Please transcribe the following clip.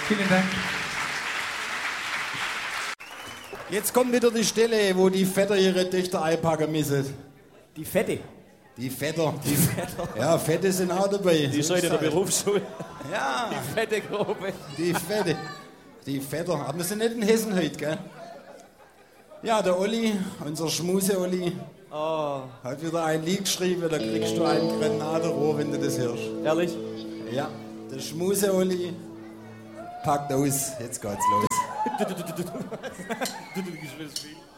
Vielen Dank. Jetzt kommt wieder die Stelle, wo die Väter ihre Töchter einpacken müssen. Die Fette. Die Väter. Ja, Fette sind auch dabei. Die ist in der Berufsschule. Ja. Die fette Gruppe. Die Fette. Die Väter. Aber wir sind nicht in Hessen heute, gell? Ja, der Olli, unser Schmuse-Olli, hat wieder ein Lied geschrieben, da kriegst du ein Granatenrohr, wenn du das hörst. Ehrlich? Ja, der Schmuse-Olli packt aus. Jetzt geht's los. Du